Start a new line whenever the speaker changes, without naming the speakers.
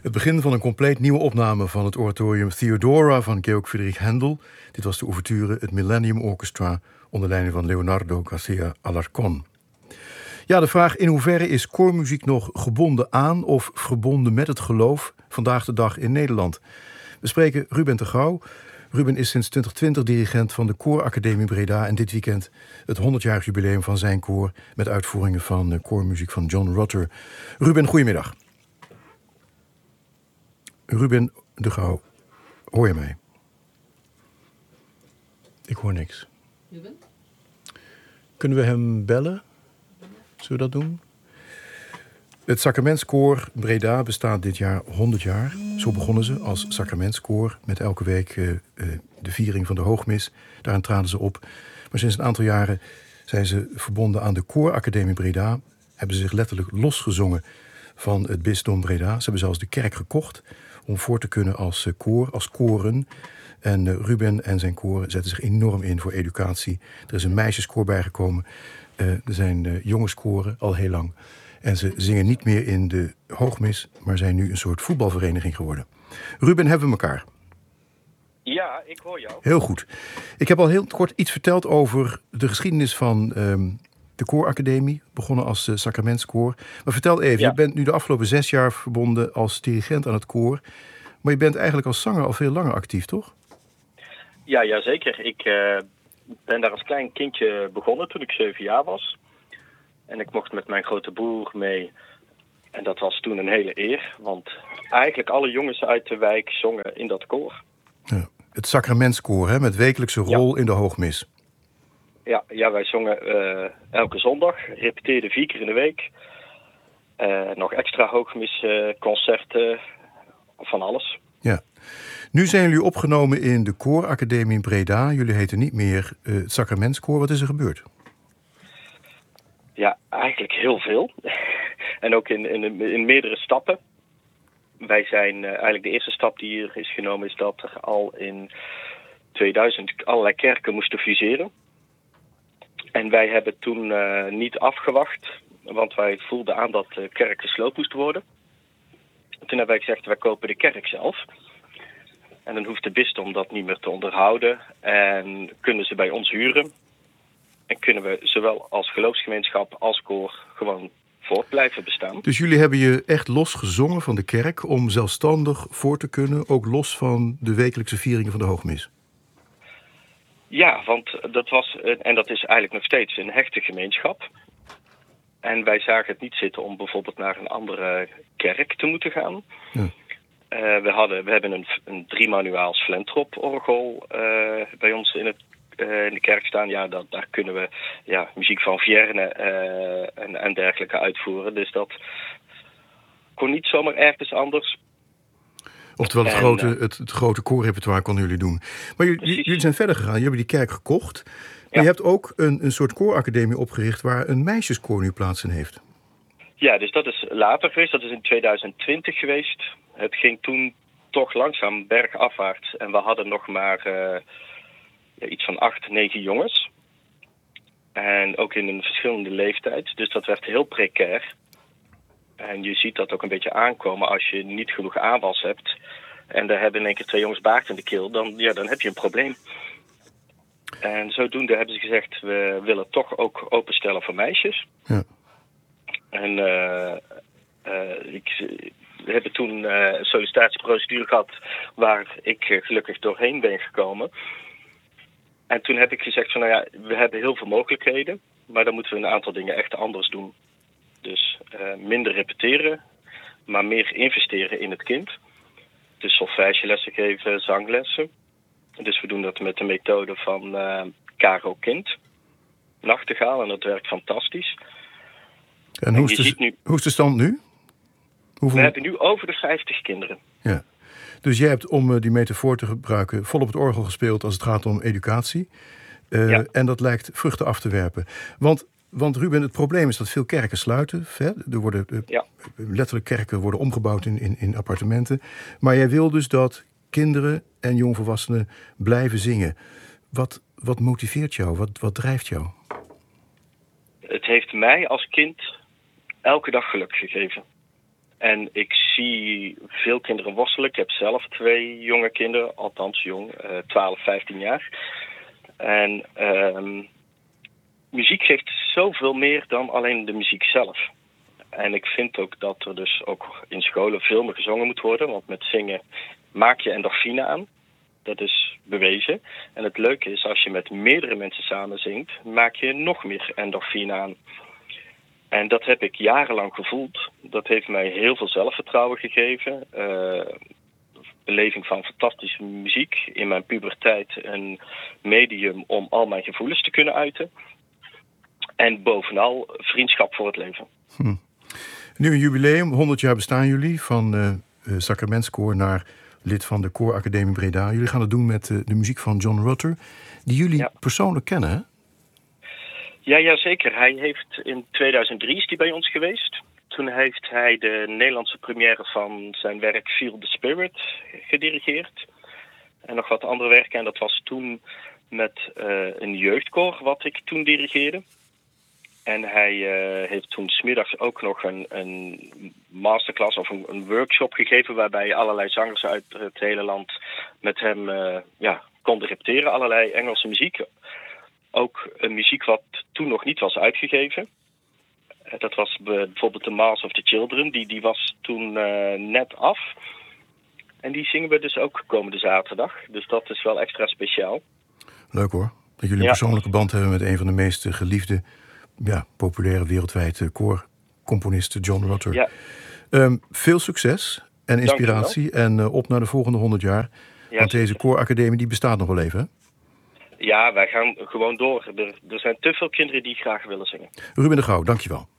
Het begin van een compleet nieuwe opname van het oratorium Theodora van Georg Friedrich Händel. Dit was de ouverture, het Millennium Orchestra, onder leiding van Leonardo García Alarcón. Ja, de vraag: in hoeverre is koormuziek nog gebonden aan of verbonden met het geloof vandaag de dag in Nederland? We spreken Ruben de Gouw. Ruben is sinds 2020 dirigent van de Kooracademie Breda en dit weekend het 100-jarig jubileum van zijn koor met uitvoeringen van koormuziek van John Rutter. Ruben, goedemiddag. Ruben de Gouw, hoor je mij? Ik hoor niks.
Ruben?
Kunnen we hem bellen? Zullen we dat doen? Het Sacramentskoor Breda bestaat dit jaar 100 jaar. Zo begonnen ze als Sacramentskoor met elke week de viering van de hoogmis. Daaraan traden ze op. Maar sinds een aantal jaren zijn ze verbonden aan de Kooracademie Breda. Hebben ze zich letterlijk losgezongen van het bisdom Breda. Ze hebben zelfs de kerk gekocht om voor te kunnen als koor, als koren. En Ruben en zijn koren zetten zich enorm in voor educatie. Er is een meisjeskoor bijgekomen. Er zijn jongenskoren al heel lang. En ze zingen niet meer in de hoogmis, maar zijn nu een soort voetbalvereniging geworden. Ruben, hebben we elkaar?
Ja, ik hoor jou.
Heel goed. Ik heb al heel kort iets verteld over de geschiedenis van de Kooracademie. Begonnen als Sacramentskoor. Maar vertel even, Je bent nu de afgelopen 6 jaar verbonden als dirigent aan het koor. Maar je bent eigenlijk als zanger al veel langer actief, toch?
Ja, zeker. Ik ben daar als klein kindje begonnen toen ik 7 jaar was. En ik mocht met mijn grote broer mee. En dat was toen een hele eer. Want eigenlijk alle jongens uit de wijk zongen in dat koor.
Ja, het Sacramentskoor, hè, met wekelijkse rol in de hoogmis.
Ja, wij zongen elke zondag. Repeteerden 4 keer in de week. Nog extra hoogmisconcerten. Van alles.
Ja. Nu zijn jullie opgenomen in de Kooracademie in Breda. Jullie heten niet meer het Sacramentskoor. Wat is er gebeurd?
Ja, eigenlijk heel veel. En ook in meerdere stappen. Wij zijn eigenlijk de eerste stap die hier is genomen is dat er al in 2000 allerlei kerken moesten fuseren. En wij hebben toen niet afgewacht, want wij voelden aan dat de kerk gesloopt moest worden. Toen hebben wij gezegd, wij kopen de kerk zelf. En dan hoeft de bisdom dat niet meer te onderhouden en kunnen ze bij ons huren. En kunnen we zowel als geloofsgemeenschap als koor gewoon voort blijven bestaan.
Dus jullie hebben je echt losgezongen van de kerk om zelfstandig voor te kunnen, ook los van de wekelijkse vieringen van de hoogmis?
Ja, want dat was, en dat is eigenlijk nog steeds, een hechte gemeenschap. En wij zagen het niet zitten om bijvoorbeeld naar een andere kerk te moeten gaan. Ja. We hebben een 3-manuaals Flentrop-orgel bij ons in de kerk staan. Ja, daar kunnen we muziek van Vierne en dergelijke uitvoeren. Dus dat kon niet zomaar ergens anders.
Oftewel het grote koorrepertoire konden jullie doen. Maar jullie zijn verder gegaan. Jullie hebben die kerk gekocht. Maar je hebt ook een soort kooracademie opgericht waar een meisjeskoor nu plaats in heeft. Ja,
dus dat is later geweest. Dat is in 2020 geweest. Het ging toen toch langzaam bergafwaarts. En we hadden nog maar iets van 8, 9 jongens. En ook in een verschillende leeftijd. Dus dat werd heel precair. En je ziet dat ook een beetje aankomen als je niet genoeg aanwas hebt. En daar hebben in één keer 2 jongens baard in de keel. Dan heb je een probleem. En zodoende hebben ze gezegd, we willen toch ook openstellen voor meisjes. Ja. En we hebben toen een sollicitatieprocedure gehad waar ik gelukkig doorheen ben gekomen. En toen heb ik gezegd van we hebben heel veel mogelijkheden, maar dan moeten we een aantal dingen echt anders doen. Dus minder repeteren, maar meer investeren in het kind. Dus solfègelessen geven, zanglessen. Dus we doen dat met de methode van Caro Kind, Nachtegaal, en dat werkt fantastisch.
En hoe is de stand nu?
We hebben nu over de 50 kinderen.
Ja. Dus jij hebt, om die metafoor te gebruiken, vol op het orgel gespeeld als het gaat om educatie. En dat lijkt vruchten af te werpen. Want Ruben, het probleem is dat veel kerken sluiten. Er worden letterlijk kerken worden omgebouwd in appartementen. Maar jij wil dus dat kinderen en jongvolwassenen blijven zingen. Wat motiveert jou? Wat drijft jou?
Het heeft mij als kind elke dag geluk gegeven. En ik zie veel kinderen worstelen. Ik heb zelf 2 jonge kinderen, althans jong, 12, 15 jaar. En muziek geeft zoveel meer dan alleen de muziek zelf. En ik vind ook dat er dus ook in scholen veel meer gezongen moet worden. Want met zingen maak je endorfine aan. Dat is bewezen. En het leuke is, als je met meerdere mensen samen zingt, maak je nog meer endorfine aan. En dat heb ik jarenlang gevoeld. Dat heeft mij heel veel zelfvertrouwen gegeven. Beleving van fantastische muziek. In mijn puberteit een medium om al mijn gevoelens te kunnen uiten. En bovenal vriendschap voor het leven.
Nu een jubileum, 100 jaar bestaan jullie van Sacramentskoor naar lid van de Kooracademie Breda. Jullie gaan het doen met de muziek van John Rutter, die jullie persoonlijk kennen, hè?
Ja, zeker. Hij heeft in 2003 is hij bij ons geweest. Toen heeft hij de Nederlandse première van zijn werk Feel the Spirit gedirigeerd. En nog wat andere werken. En dat was toen met een jeugdkoor wat ik toen dirigeerde. En hij heeft toen 's middags ook nog een masterclass of een workshop gegeven, waarbij allerlei zangers uit het hele land met hem konden repeteren. Allerlei Engelse muziek. Ook een muziek wat toen nog niet was uitgegeven. Dat was bijvoorbeeld The Mass of the Children. Die was toen net af. En die zingen we dus ook komende zaterdag. Dus dat is wel extra speciaal.
Leuk hoor. Dat jullie een persoonlijke band hebben met een van de meest geliefde, populaire wereldwijd koorcomponisten, John Rutter.
Ja.
Veel succes en inspiratie. En op naar de volgende 100 jaar. Ja, want deze kooracademie die bestaat nog wel even, hè?
Ja, wij gaan gewoon door. Er zijn te veel kinderen die graag willen zingen.
Ruben de Gouw, dankjewel.